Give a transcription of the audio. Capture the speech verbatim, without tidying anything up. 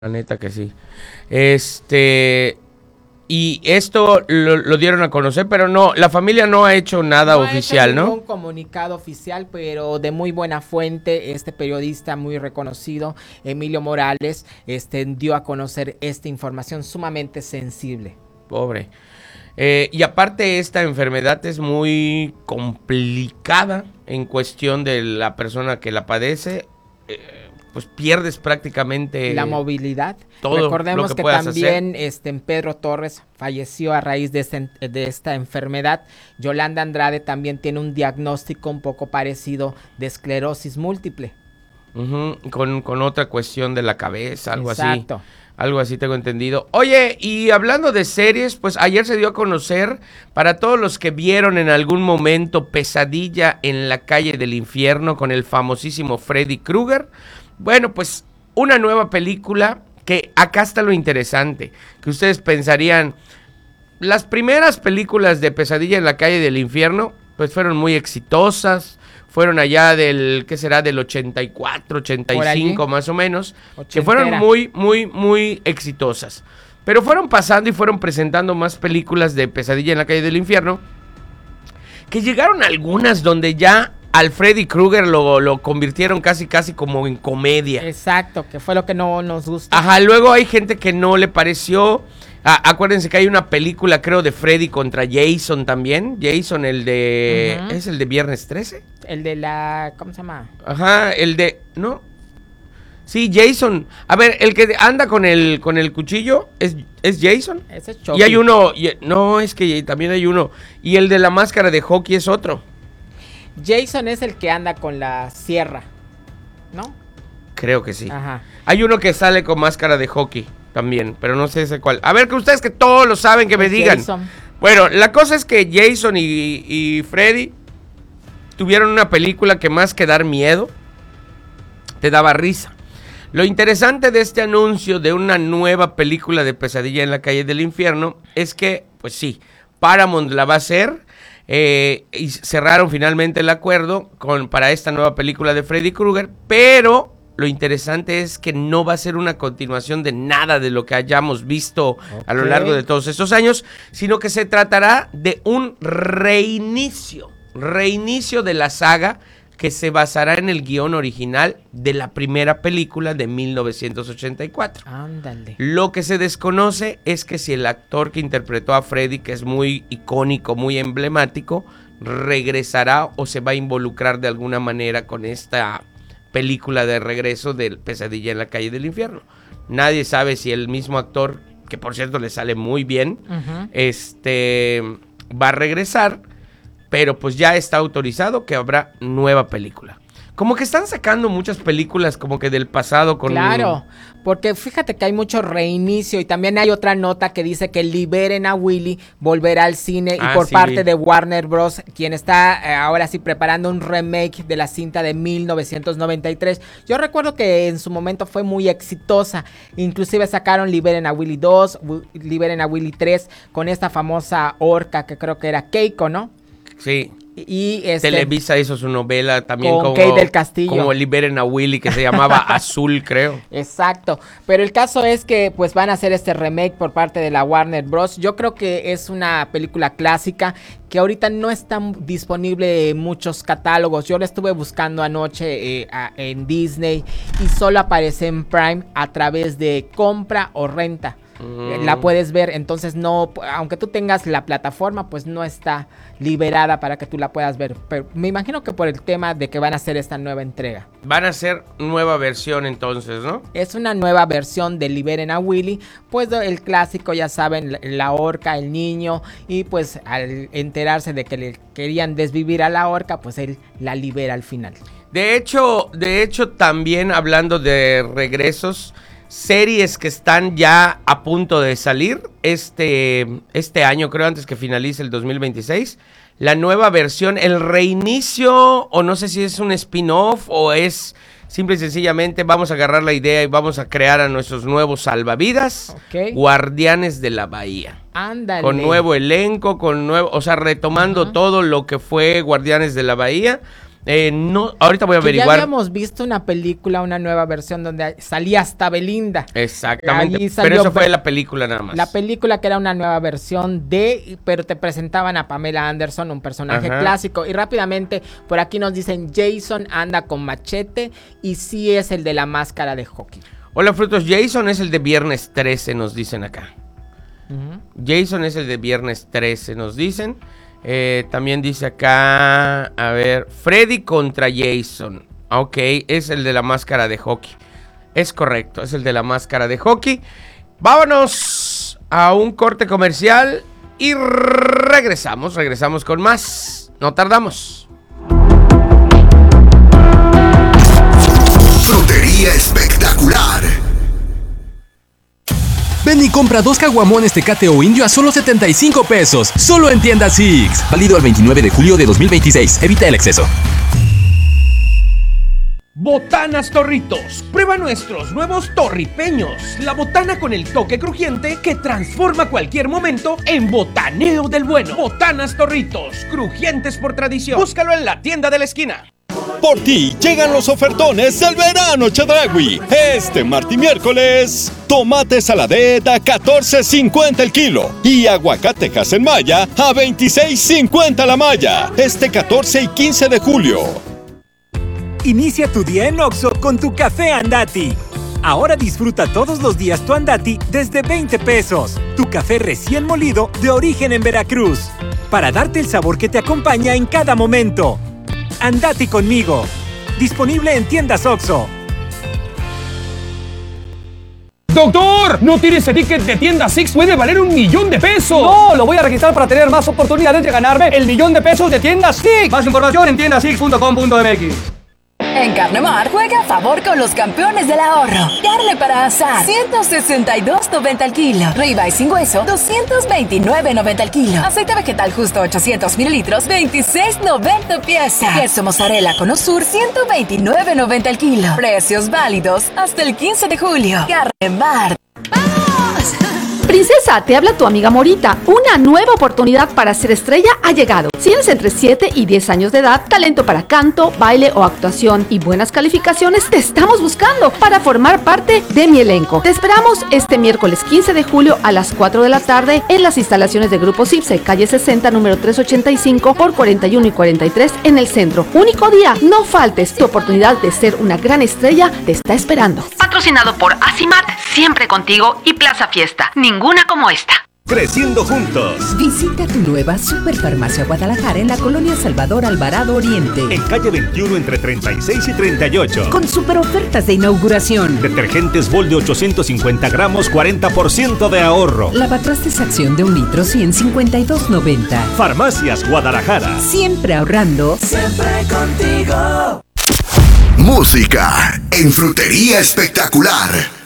La neta que sí. Este... Y esto lo, lo dieron a conocer, pero no, la familia no ha hecho nada no oficial, ha hecho ¿no? ningún comunicado oficial, pero de muy buena fuente, este periodista muy reconocido, Emilio Morales, este, dio a conocer esta información sumamente sensible. Pobre. Eh, y aparte esta enfermedad es muy complicada en cuestión de la persona que la padece. Eh, pues pierdes prácticamente la movilidad. Todo Recordemos lo que, que también este, Pedro Torres falleció a raíz de, este, de esta enfermedad. Yolanda Andrade también tiene un diagnóstico un poco parecido de esclerosis múltiple. Uh-huh, con, con otra cuestión de la cabeza, algo Exacto. así. Algo así tengo entendido. Oye, y hablando de series, pues ayer se dio a conocer, para todos los que vieron en algún momento Pesadilla en la calle del infierno con el famosísimo Freddy Krueger, bueno, pues una nueva película que acá está lo interesante, que ustedes pensarían, las primeras películas de Pesadilla en la calle del infierno, pues fueron muy exitosas, fueron allá del, ¿qué será? Del ochenta y cuatro, ochenta y cinco más o menos, ochentera. Que fueron muy, muy, muy exitosas. Pero fueron pasando y fueron presentando más películas de Pesadilla en la calle del infierno, que llegaron algunas donde ya al Freddy Krueger lo, lo convirtieron casi casi como en comedia. Exacto, que fue lo que no nos gusta. Ajá, luego hay gente que no le pareció. Ah, acuérdense que hay una película, creo, de Freddy contra Jason también. Jason, el de... Uh-huh. ¿Es el de Viernes trece? El de la... ¿Cómo se llama? Ajá, el de... ¿No? Sí, Jason. A ver, el que anda con el con el cuchillo es, es Jason. Ese es Chucky. Y hay uno... Y, no, es que también hay uno. Y el de la máscara de hockey es otro. Jason es el que anda con la sierra, ¿no? Creo que sí. Ajá. Hay uno que sale con máscara de hockey también, pero no sé ese cuál. A ver, que ustedes que todos lo saben, que me es digan. Jason. Bueno, la cosa es que Jason y, y Freddy tuvieron una película que más que dar miedo, te daba risa. Lo interesante de este anuncio de una nueva película de Pesadilla en la calle del infierno es que, pues sí, Paramount la va a hacer. Eh, y cerraron finalmente el acuerdo con, para esta nueva película de Freddy Krueger, pero lo interesante es que no va a ser una continuación de nada de lo que hayamos visto okay. a lo largo de todos estos años, sino que se tratará de un reinicio, reinicio de la saga que se basará en el guión original de la primera película de mil novecientos ochenta y cuatro. Ándale. Lo que se desconoce es que si el actor que interpretó a Freddy, que es muy icónico, muy emblemático, regresará o se va a involucrar de alguna manera con esta película de regreso del Pesadilla en la calle del infierno. Nadie sabe si el mismo actor, que por cierto le sale muy bien, uh-huh. este, va a regresar. Pero pues ya está autorizado que habrá nueva película. Como que están sacando muchas películas como que del pasado con... Claro, porque fíjate que hay mucho reinicio y también hay otra nota que dice que Liberen a Willy volverá al cine ah, y por sí. parte de Warner Bros., quien está eh, ahora sí preparando un remake de la cinta de mil novecientos noventa y tres. Yo recuerdo que en su momento fue muy exitosa, inclusive sacaron Liberen a Willy dos, Liberen a Willy tres con esta famosa orca que creo que era Keiko, ¿no? Sí. Y este, Televisa hizo su novela también con como, Kate del Castillo. Como Liberen a Willy, que se llamaba Azul, creo. Exacto. Pero el caso es que pues van a hacer este remake por parte de la Warner Bros. Yo creo que es una película clásica que ahorita no está disponible en muchos catálogos. Yo la estuve buscando anoche eh, a, en Disney y solo aparece en Prime a través de compra o renta. Mm. La puedes ver, entonces no, aunque tú tengas la plataforma, pues no está liberada para que tú la puedas ver. Pero me imagino que por el tema de que van a hacer esta nueva entrega. Van a hacer nueva versión entonces, ¿no? Es una nueva versión de Liberen a Willy, pues el clásico, ya saben, la orca, el niño, y pues al enterarse de que le querían desvivir a la orca, pues él la libera al final. De hecho, de hecho también hablando de regresos, series que están ya a punto de salir este, este año, creo, antes que finalice el dos mil veintiséis. La nueva versión, el reinicio, o no sé si es un spin-off o es simple y sencillamente vamos a agarrar la idea y vamos a crear a nuestros nuevos salvavidas, okay. Guardianes de la Bahía. Ándale. Con nuevo elenco, con nuevo, o sea, retomando uh-huh. todo lo que fue Guardianes de la Bahía. Eh, no, ahorita voy a Que averiguar. ya habíamos visto una película, una nueva versión donde salía hasta Belinda. Exactamente, Ahí pero salió eso fue Be- la película nada más. La película que era una nueva versión de, pero te presentaban a Pamela Anderson, un personaje Ajá. clásico. Y rápidamente, por aquí nos dicen, Jason anda con machete y sí es el de la máscara de hockey. Hola, Frutos. Jason es el de Viernes trece, nos dicen acá. Ujú. Jason es el de Viernes trece, nos dicen. Eh, también dice acá, a ver, Freddy contra Jason. Ok, es el de la máscara de hockey. Es correcto, es el de la máscara de hockey. Vámonos a un corte comercial y regresamos, regresamos con más. No tardamos. Frutería espectacular. Ven y compra dos caguamones Tecate o Indio a solo setenta y cinco pesos. Solo en tienda Six. Válido al veintinueve de julio de dos mil veintiséis. Evita el exceso. Botanas Torritos. Prueba nuestros nuevos torripeños. La botana con el toque crujiente que transforma cualquier momento en botaneo del bueno. Botanas Torritos, crujientes por tradición. Búscalo en la tienda de la esquina. Por ti llegan los ofertones del verano Chedraui. Este martes y miércoles, tomate saladet a catorce cincuenta el kilo y aguacatejas en malla a veintiséis cincuenta la malla. Este catorce y quince de julio. Inicia tu día en Oxxo con tu café Andati. Ahora disfruta todos los días tu Andati desde veinte pesos. Tu café recién molido de origen en Veracruz. Para darte el sabor que te acompaña en cada momento. Andati conmigo. Disponible en tiendas Oxxo. ¡Doctor! No tires ese ticket de tienda Six, puede valer un millón de pesos. No, lo voy a registrar para tener más oportunidades de ganarme el millón de pesos de tienda Six. Más información en tienda six punto com punto m x. En Carnemar, juega a favor con los campeones del ahorro. Carne para asar, ciento sesenta y dos noventa el kilo. Ribeye sin hueso, doscientos veintinueve noventa el kilo. Aceite vegetal justo ochocientos mililitros, veintiséis noventa pieza. Queso mozzarella con Osur, ciento veintinueve noventa el kilo. Precios válidos hasta el quince de julio. Carnemar. Princesa, te habla tu amiga Morita. Una nueva oportunidad para ser estrella ha llegado. Si tienes entre siete y diez años de edad, talento para canto, baile o actuación y buenas calificaciones, te estamos buscando para formar parte de mi elenco. Te esperamos este miércoles quince de julio a las cuatro de la tarde en las instalaciones de Grupo Cipse, calle sesenta, número trescientos ochenta y cinco por cuarenta y uno y cuarenta y tres en el centro. Único día, no faltes. Tu oportunidad de ser una gran estrella te está esperando. Patrocinado por Asimat, siempre contigo, y Plaza Fiesta. Ninguna como esta. Creciendo juntos. Visita tu nueva Superfarmacia Guadalajara en la colonia Salvador Alvarado Oriente. En calle veintiuno entre treinta y seis y treinta y ocho. Con super ofertas de inauguración. Detergentes Vol de ochocientos cincuenta gramos, cuarenta por ciento de ahorro. Lavatrastes Acción de un litro, ciento cincuenta y dos noventa. Farmacias Guadalajara. Siempre ahorrando. Siempre contigo. Música en Frutería Espectacular.